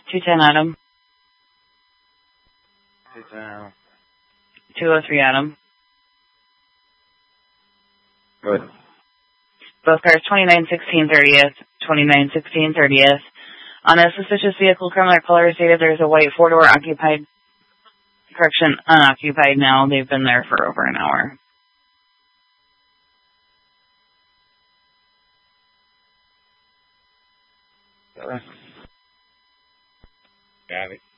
210 Adam. 210. 203 Adam. Good. Both cars 2916 30th, 2916 30th. On a suspicious vehicle, criminal color stated there's a white four-door occupied, correction, unoccupied now. They've been there for over an hour. Got it.